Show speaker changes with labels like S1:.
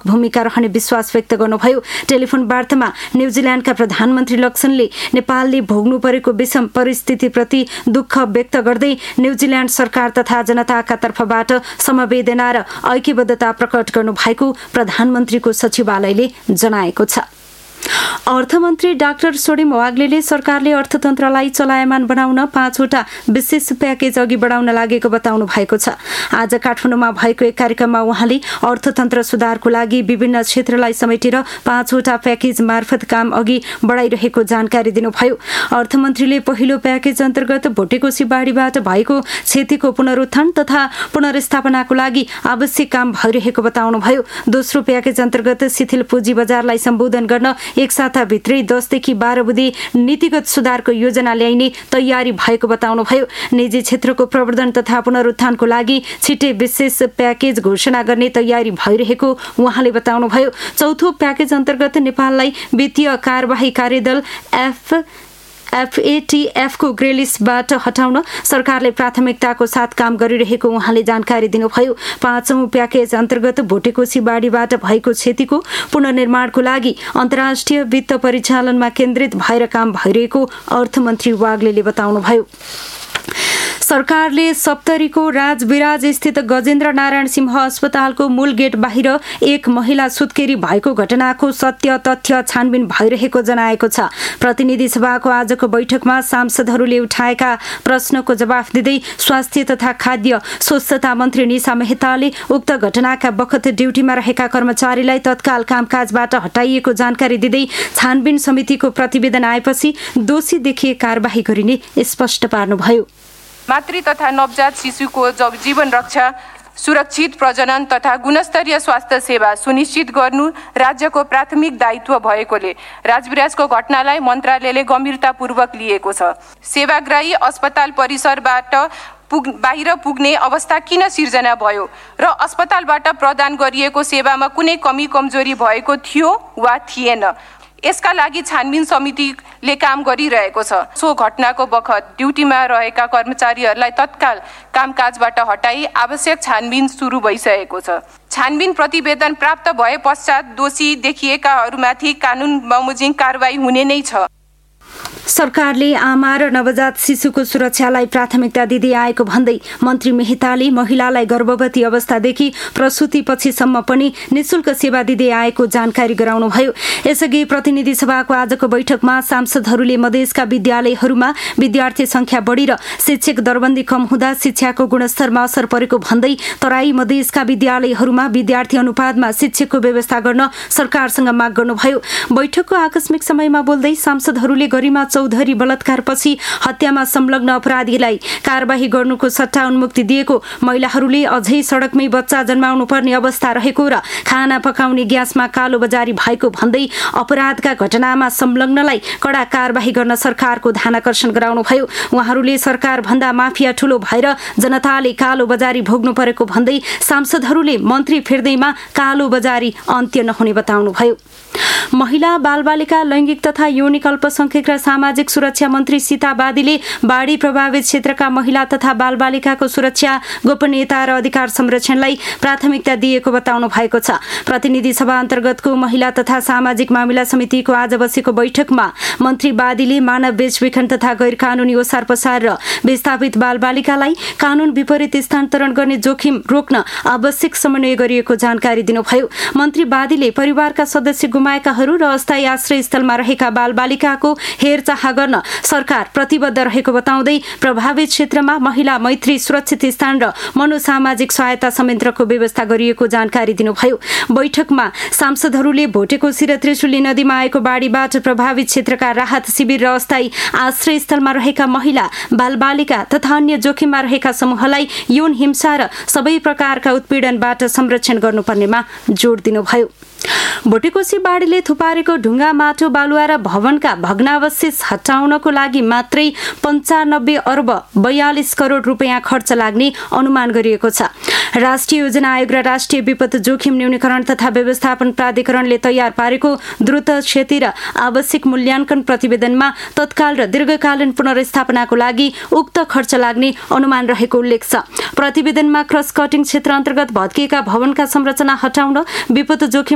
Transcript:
S1: भूमिका रहने विश्वास व्यक्त गर्नुभयो। टेलिफोन वार्तामा न्युजिल्यान्डका प्रधानमन्त्री लक्सनले नेपालले भोग्नु परेको विषम परिस्थितिप्रति दुःख व्यक्त गर्दै न्युजिल्यान्ड सरकार तथा जनताका तर्फबाट समवेदना र ऐक्यबद्धता प्रकट गर्नुभएको प्रधानमन्त्रीको सचिवालयले जनाएको छ। अर्थमन्त्री डाक्टर सोडिम वाग्लेले सरकारले अर्थतन्त्रलाई चलायमान बनाउन 5वटा विशेष प्याकेज अघि बढाउन लागेको बताउनु भएको छ। आज काठमाडौँमा भएको एक कार्यक्रममा उहाँले अर्थतन्त्र सुधारको लागि विभिन्न क्षेत्रलाई समेटेर 5वटा प्याकेज मार्फत काम अघि बढाइरहेको जानकारी दिनुभयो। अर्थमन्त्रीले पहिलो प्याकेज अन्तर्गत भोटेकोशी बाढीबाट भएको क्षतिको पुनरुत्थान तथा पुनर्स्थापनाको लागि आवश्यक काम भइरहेको बताउनुभयो। दोस्रो प्याकेज अन्तर्गत शिथिल पुँजी बजारलाई सम्बोधन गर्न एक साताभित्रै 10 देखि 12 बुँदे नीतिगत सुधारको योजना ल्याइने तयारी भएको बताउनुभयो। निजी क्षेत्रको प्रवर्धन तथा पुनरुत्थानको लागि छिट्टै विशेष प्याकेज घोषणा गर्ने तयारी भइरहेको उहाँले बताउनुभयो। चौथो प्याकेज अन्तर्गत नेपाललाई वित्तीय कार्यवाही कार्यदल FATF को ग्रे लिस्टबाट हटाउन सरकारले प्राथमिकताको साथ काम गरिरहेको उहाँले जानकारी दिनुभयो। 5औं प्याकेज अन्तर्गत भोटेकोशी बाढीबाट भएको क्षतिको पुनर्निर्माणको लागि अन्तर्राष्ट्रिय वित्त परिचालनमा केन्द्रित भएर काम भइरहेको अर्थमन्त्री वाग्लेले बताउनुभयो। सरकारले सप्तरीको राजविराज स्थित गजेन्द्र नारायण सिंह अस्पतालको मूल गेट बाहिर एक महिला सुत्केरी भएको घटनाको सत्य तथ्य छानबिन भइरहेको जनाएको छ। प्रतिनिधि सभाको आजको बैठकमा सांसदहरूले उठाएका प्रश्नको जवाफ दिँदै स्वास्थ्य तथा खाद्य स्वच्छता मन्त्री निशा मेहताले उक्त घटनाका बखत ड्युटीमा रहेका कर्मचारीलाई तत्काल कामकाजबाट हटाइएको जानकारी दिँदै छानबिन समितिको प्रतिवेदन आएपछि दोषी देखिए कारबाही गरिने स्पष्ट पार्नुभयो।
S2: मातृ तथा नवजात शिशुको जीवन रक्षा, सुरक्षित प्रजनन तथा गुणस्तरीय स्वास्थ्य सेवा सुनिश्चित गर्नु राज्यको प्राथमिक दायित्व भएकोले राजविराजको घटनालाई मन्त्रालयले गम्भीरतापूर्वक लिएको छ। सेवाग्राही अस्पताल परिसरबाट बाहिर पुग्ने अवस्था किन सिर्जना भयो र अस्पतालबाट प्रदान गरिएको सेवामा कुनै कमी कमजोरी भएको थियो वा थिएन, यसका लागि छानबिन समितिले काम गरिरहेको छ। सो घटनाको बखत ड्युटीमा रहेका कर्मचारीहरूलाई तत्काल कामकाजबाट हटाई आवश्यक छानबिन सुरु भइसकेको छ। छानबिन प्रतिवेदन प्राप्त भए पश्चात दोषी देखिएकाहरूमाथि कानुन बमोजिम कारबाही हुने नै छ।
S1: सरकारले आमा र नवजात शिशुको सुरक्षालाई प्राथमिकता दिँदै आएको भन्दै मन्त्री मेहताले महिलालाई गर्भवती अवस्थादेखि प्रसुति पछिसम्म पनि निशुल्क सेवा दिँदै आएको जानकारी गराउनुभयो। यसअघि प्रतिनिधि सभाको आजको बैठकमा सांसदहरूले मधेसका विद्यालयहरूमा विद्यार्थी संख्या बढी र शिक्षक दरबन्दी कम हुँदा शिक्षाको गुणस्तरमा असर परेको भन्दै तराई मधेसका विद्यालयहरूमा विद्यार्थी अनुपातमा शिक्षकको व्यवस्था गर्न सरकारसँग माग गर्नुभयो। बैठकको आकस्मिक समयमा बोल्दै सांसदहरूले गरिमा चौधरी बलात्कारपछि हत्यामा संलग्न अपराधीलाई कारबाही गर्नुको सट्टा उन्मुक्ति दिएको, महिलाहरूले अझै सडकमै बच्चा जन्माउनु पर्ने अवस्था रहेको र खाना पकाउने ग्यासमा कालोबजारी भएको भन्दै अपराधका घटनामा संलग्नलाई कडा कारबाही गर्न सरकारको ध्यानाकर्षण गराउनुभयो। उहाँहरूले सरकार भन्दा माफिया ठूलो भएर जनताले कालोबजारी भोग्नु परेको भन्दै सांसदहरूले मन्त्री फिर्दैमा कालोबजारी अन्त्य नहुने बताउनुभयो। महिला बालबालिका लैंगिक तथा यौनिक अल्पसंख्यक र सामाजिक सुरक्षा मन्त्री सीता बादीले बाढी प्रभावित क्षेत्रका महिला तथा बालबालिकाको सुरक्षा, गोपनीयता र अधिकार संरक्षणलाई प्राथमिकता दिएको बताउनु भएको छ। प्रतिनिधि सभा अन्तर्गतको महिला तथा सामाजिक मामिला समितिको आज बसेको बैठकमा मन्त्री बादीले मानव बेचबिखन तथा गैर कानूनी ओसार पसार र विस्थापित बालबालिकालाई कानून विपरीत स्थानान्तरण गर्ने जोखिम रोक्न आवश्यक समन्वय गरिएको जानकारी दिनुभयो। मन्त्री बादीले परिवारका सदस्य गुमाएकाहरू र अस्थायी आश्रय स्थलमा रहेका बालबालिकाको हेरचाह गर्न सरकार प्रतिबद्ध रहेको बताउँदै प्रभावित क्षेत्रमा महिला मैत्री सुरक्षित स्थान र मनोसामाजिक सहायता संयन्त्रको व्यवस्था गरिएको जानकारी दिनुभयो। बैठकमा सांसदहरूले भोटेकोशी र त्रिशुली नदीमा आएको बाढीबाट प्रभावित क्षेत्रका राहत शिविर र अस्थायी आश्रय स्थलमा रहेका महिला, बालबालिका तथा अन्य जोखिममा रहेका समूहलाई यौन हिंसा र सबै प्रकारका उत्पीडनबाट संरक्षण गर्नुपर्नेमा जोड दिनुभयो। भोटेकोशी बाढीले थुपारेको ढुङ्गा, माटो, बालुवा र भवनका भग्नावशेष हटाउनको लागि मात्रै 95 अर्ब 42 करोड रुपियाँ खर्च लाग्ने अनुमान गरिएको छ। राष्ट्रिय योजना आयोग र राष्ट्रिय विपद जोखिम न्यूनीकरण तथा व्यवस्थापन प्राधिकरणले तयार पारेको द्रुत क्षति र आवश्यक मूल्याङ्कन प्रतिवेदनमा तत्काल र दीर्घकालीन पुनर्स्थापनाको लागि उक्त खर्च लाग्ने अनुमान रहेको उल्लेख छ। प्रतिवेदनमा क्रस कटिङ क्षेत्र अन्तर्गत भत्किएका भवनका संरचना हटाउन, विपद जोखिम